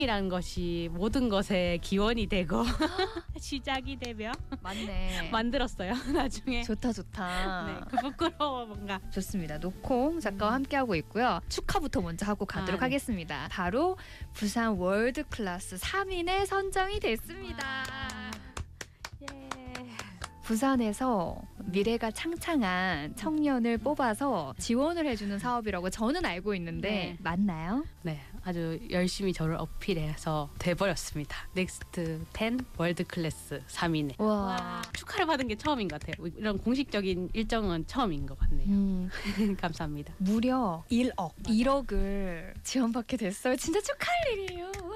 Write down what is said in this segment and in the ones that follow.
이라는 것이 모든 것의 기원이 되고 시작이 되며 맞네. 만들었어요. 나중에. 좋다 좋다. 네, 그 부끄러워 뭔가. 좋습니다. 노콩 작가와 함께하고 있고요. 축하부터 먼저 하고 가도록 네. 하겠습니다. 바로 부산 월드 클래스 3인에 선정이 됐습니다. 예. 부산에서 미래가 창창한 청년을 뽑아서 지원을 해주는 사업이라고 저는 알고 있는데 네. 맞나요? 네, 아주 열심히 저를 어필해서 돼버렸습니다. 넥스트 10 월드 클래스 3인에. 와. 축하를 받은 게 처음인 것 같아요. 이런 공식적인 일정은 처음인 것 같네요. 감사합니다. 무려 1억, 1억을 지원받게 됐어요. 진짜 축하할 일이에요. 와.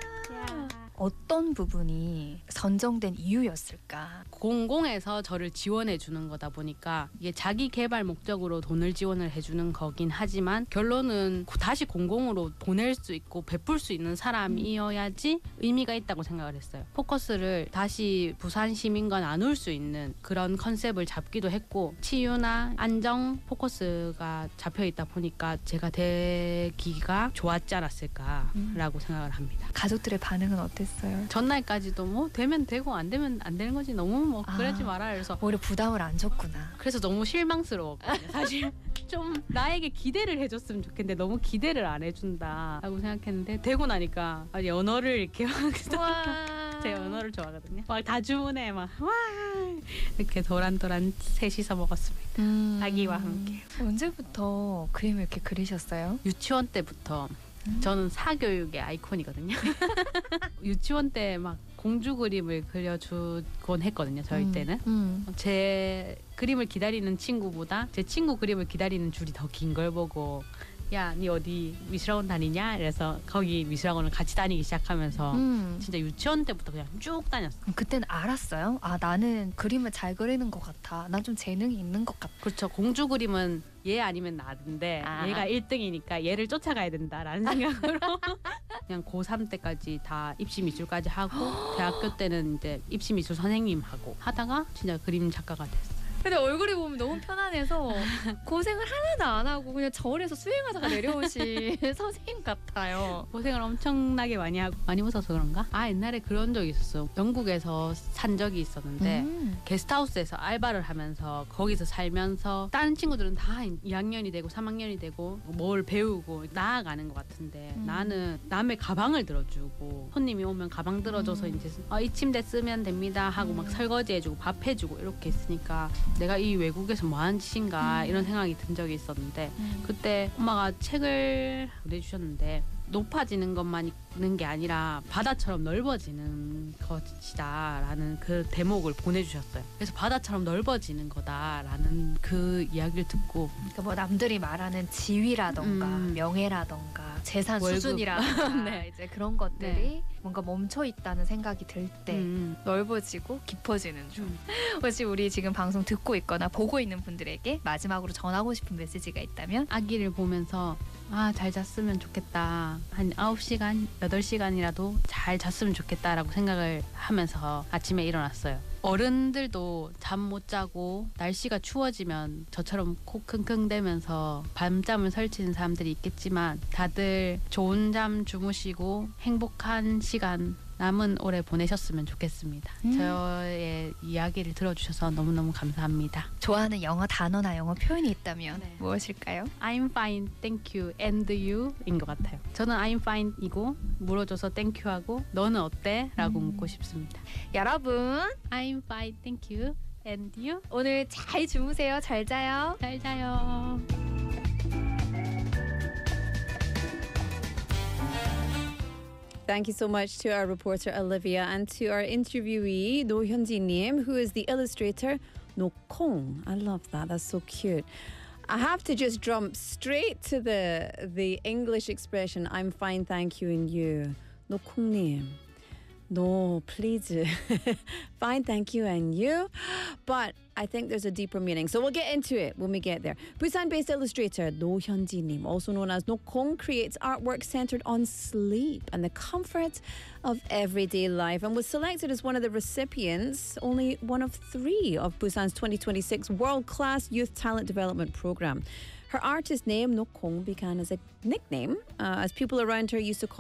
어떤 부분이 선정된 이유였을까? 공공에서 저를 지원해 주는 거다 보니까 이게 자기 개발 목적으로 돈을 지원을 해주는 거긴 하지만 결론은 다시 공공으로 보낼 수 있고 베풀 수 있는 사람이어야지 의미가 있다고 생각을 했어요. 포커스를 다시 부산 시민과 나눌 수 있는 그런 컨셉을 잡기도 했고 치유나 안정 포커스가 잡혀 있다 보니까 제가 되기가 좋았지 않았을까라고 생각을 합니다. 가족들의 반응은 어땠어요? 전날까지도 뭐 되면 되고 안 되면 안 되는 거지 너무 뭐 그러지 마라 그래서 오히려 부담을 안 줬구나. 그래서 너무 실망스러웠거든요. 사실 좀 나에게 기대를 해줬으면 좋겠는데 너무 기대를 안 해준다라고 생각했는데 되고 나니까 아니 언어를 이렇게 제 언어를 좋아하거든요. 막 다 주문해 막 와 이렇게 도란도란 셋이서 먹었습니다. 아기와 함께. 언제부터 그림을 이렇게 그리셨어요? 유치원 때부터 저는 사교육의 아이콘이거든요. 유치원 때 막 공주 그림을 그려주곤 했거든요. 저희 때는. 제 그림을 기다리는 친구보다 제 친구 그림을 기다리는 줄이 더 긴 걸 보고 야, 니 어디 미술학원 다니냐? 그래서 거기 미술학원을 같이 다니기 시작하면서 진짜 유치원 때부터 그냥 쭉 다녔어. 그때는 알았어요? 아, 나는 그림을 잘 그리는 것 같아. 난 좀 재능이 있는 것 같아. 그렇죠. 공주 그림은 얘 아니면 나인데 얘가 1등이니까 얘를 쫓아가야 된다라는 생각으로 그냥 고3 때까지 다 입시 미술까지 하고 대학교 때는 이제 입시 미술 선생님 하고 하다가 진짜 그림 작가가 됐어요. 근데 얼굴이 보면 너무 편안해서 고생을 하나도 안 하고 그냥 절에서 수행하다가 내려오신 선생님 같아요. 고생을 엄청나게 많이 하고 많이 웃어서 그런가? 아 옛날에 그런 적이 있었어. 영국에서 산 적이 있었는데 게스트하우스에서 알바를 하면서 거기서 살면서 다른 친구들은 다 2학년이 되고 3학년이 되고 뭘 배우고 나아가는 것 같은데 나는 남의 가방을 들어주고 손님이 오면 가방 들어줘서 이제 이 침대 쓰면 됩니다 하고 막 설거지해주고 밥 해주고 이렇게 있으니까 내가 이 외국에서 뭐하는 짓인가 이런 생각이 든 적이 있었는데 그때 엄마가 책을 보내주셨는데 높아지는 것만 있는 게 아니라 바다처럼 넓어지는 것이다 라는 그 대목을 보내주셨어요. 그래서 바다처럼 넓어지는 거다라는 그 이야기를 듣고 그러니까 뭐 남들이 말하는 지위라던가 명예라던가 재산 월급. 수준이라던가 네. 이제 그런 것들이 네. 뭔가 멈춰 있다는 생각이 들 때 넓어지고 깊어지는 중. 혹시 우리 지금 방송 듣고 있거나 보고 있는 분들에게 마지막으로 전하고 싶은 메시지가 있다면? 아기를 보면서 잘 잤으면 좋겠다. 한 9시간, 8시간이라도 잘 잤으면 좋겠다라고 생각을 하면서 아침에 일어났어요. 어른들도 잠 못 자고 날씨가 추워지면 저처럼 코 킁킁대면서 밤잠을 설치는 사람들이 있겠지만 다들 좋은 잠 주무시고 행복한 시간 남은 올해 보내셨으면 좋겠습니다. 저의 이야기를 들어주셔서 너무너무 감사합니다. 좋아하는 영어 단어나 영어 표현이 있다면 네. 무엇일까요? I'm fine, thank you, and you인 것 같아요. 저는 I'm fine이고 물어줘서 thank you하고 너는 어때? 라고 묻고 싶습니다. 여러분 I'm fine, thank you, and you? 오늘 잘 주무세요. 잘 자요. 잘 자요. Thank you so much to our reporter Olivia and to our interviewee No Hyunji Nim, who is the illustrator No Kong. I love that. That's so cute. I have to just jump straight to the English expression I'm fine, thank you, and you. No Kong Nim. No, please. Fine, thank you, and you. But I think there's a deeper meaning. So we'll get into it when we get there. Busan-based illustrator No Hyunji Nim, also known as No Kong, creates artwork centered on sleep and the comfort of everyday life and was selected as one of the recipients, only one of 3 of Busan's 2026 World-Class Youth Talent Development Program. Her artist name, No Kong, began as a nickname, as people around her used to call her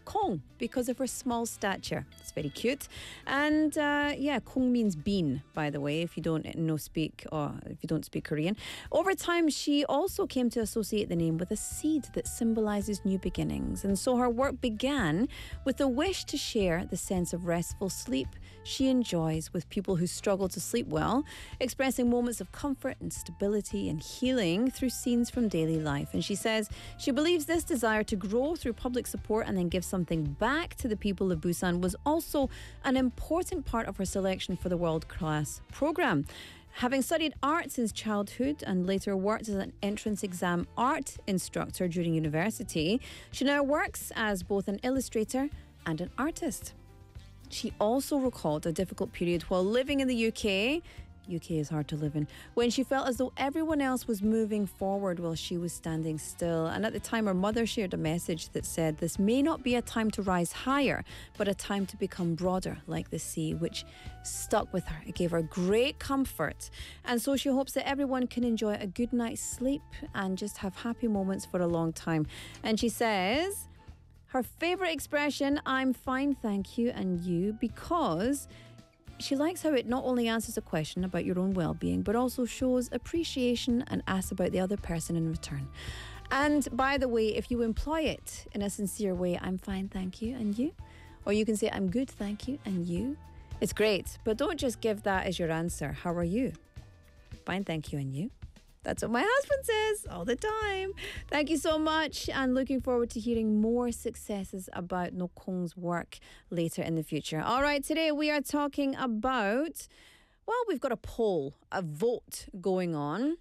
Kong because of her small stature. It's very cute. And Kong means bean, by the way, if you don't speak Korean. Over time, she also came to associate the name with a seed that symbolizes new beginnings. And so her work began with a wish to share the sense of restful sleep she enjoys with people who struggle to sleep well, expressing moments of comfort and stability and healing through scenes from daily life. And she says she believes this desire to grow through public support and then give something back to the people of Busan was also an important part of her selection for the world-class program. Having studied art since childhood and later worked as an entrance exam art instructor during university, she now works as both an illustrator and an artist. She also recalled a difficult period while living in the UK. UK is hard to live in. When she felt as though everyone else was moving forward while she was standing still. And at the time, her mother shared a message that said, "This may not be a time to rise higher, but a time to become broader like the sea," which stuck with her. It gave her great comfort. And so she hopes that everyone can enjoy a good night's sleep and just have happy moments for a long time. And she says her favorite expression, "I'm fine, thank you, and you," because she likes how it not only answers a question about your own well-being, but also shows appreciation and asks about the other person in return. And by the way, if you employ it in a sincere way, "I'm fine, thank you, and you?" Or you can say, "I'm good, thank you, and you?" It's great, but don't just give that as your answer. How are you? Fine, thank you, and you? That's what my husband says all the time. Thank you so much, and looking forward to hearing more successes about No Kong's work later in the future. All right, today we are talking about, well, we've got a poll, a vote going on.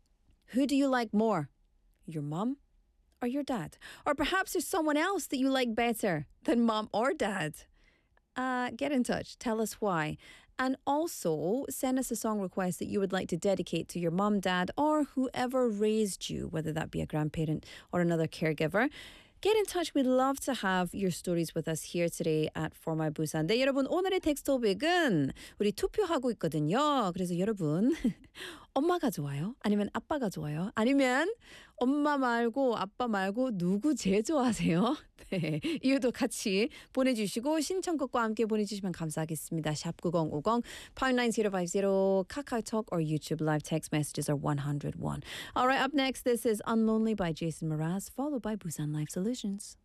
Who do you like more? Your mum or your dad? Or perhaps there's someone else that you like better than mum or dad. Get in touch. Tell us why. And also send us a song request that you would like to dedicate to your mum, dad, or whoever raised you, whether that be a grandparent or another caregiver. Get in touch. We'd love to have your stories with us here today at For My Busan. 네, 여러분, 오늘의 텍스트 토픽은 우리 투표하고 있거든요. 그래서 여러분, 엄마가 좋아요? 아니면 아빠가 좋아요? 아니면 엄마 말고 아빠 말고 누구 제일 좋아하세요? 네, 이유도 같이 보내주시고 신청곡과 함께 보내주시면 감사하겠습니다. 샵 9050, pound 9050, KakaoTalk or YouTube live text messages are 101. All right, up next, this is Unlonely by Jason Mraz, followed by Busan Life Solutions.